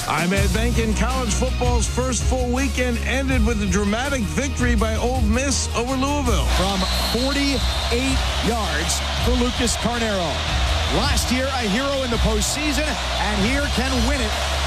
I'm Ed Bankin. College football's first full weekend ended with a dramatic victory by Ole Miss over Louisville. From 48 yards for Lucas Carnero. Last year, a hero in the postseason, and here can win it